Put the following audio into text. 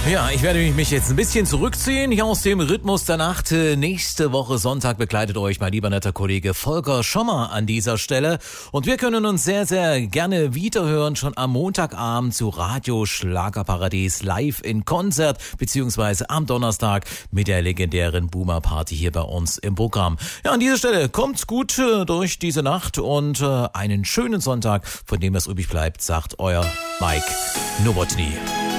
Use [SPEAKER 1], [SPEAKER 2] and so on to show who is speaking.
[SPEAKER 1] Ja, ich werde mich jetzt ein bisschen zurückziehen hier aus dem Rhythmus der Nacht. Nächste Woche Sonntag begleitet euch mein lieber netter Kollege Volker Schommer an dieser Stelle. Und wir können uns sehr, sehr gerne wiederhören, schon am Montagabend zu Radio Schlagerparadies live in Konzert, beziehungsweise am Donnerstag mit der legendären Boomer Party hier bei uns im Programm. Ja, an dieser Stelle kommt's gut durch diese Nacht und einen schönen Sonntag, von dem was übrig bleibt, sagt euer Mike Nowotny.